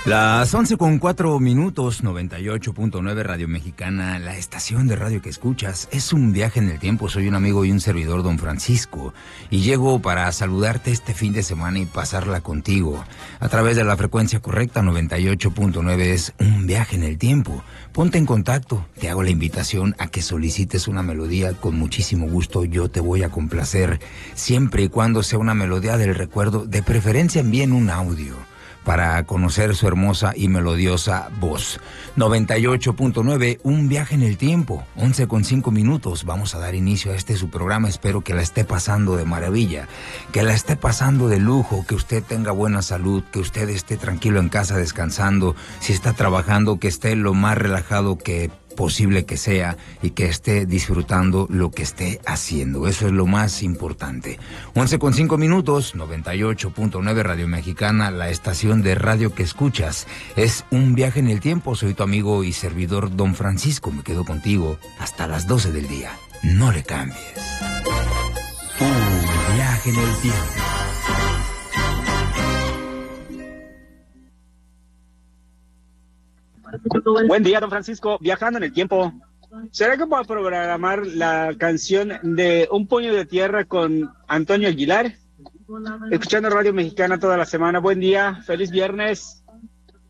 Las 11:04, 98.9 Radio Mexicana, la estación de radio que escuchas. Es un viaje en el tiempo. Soy un amigo y un servidor, don Francisco, y llego para saludarte este fin de semana y pasarla contigo a través de la frecuencia correcta. 98.9 es un viaje en el tiempo. Ponte en contacto, te hago la invitación a que solicites una melodía. Con muchísimo gusto yo te voy a complacer, siempre y cuando sea una melodía del recuerdo. De preferencia envíen un audio para conocer su hermosa y melodiosa voz. 98.9, un viaje en el tiempo. 11:05. Vamos a dar inicio a su programa. Espero que la esté pasando de maravilla, que la esté pasando de lujo, que usted tenga buena salud, que usted esté tranquilo en casa descansando. Si está trabajando, que esté lo más relajado que posible que sea y que esté disfrutando lo que esté haciendo. Eso es lo más importante. 11:05, 98.9 Radio Mexicana, la estación de radio que escuchas. Es un viaje en el tiempo. Soy tu amigo y servidor, don Francisco. Me quedo contigo hasta las 12 del día. No le cambies. Un viaje en el tiempo. Buen día, don Francisco. Viajando en el tiempo, ¿será que puedo programar la canción de Un puño de tierra con Antonio Aguilar? Escuchando Radio Mexicana toda la semana. Buen día, feliz viernes.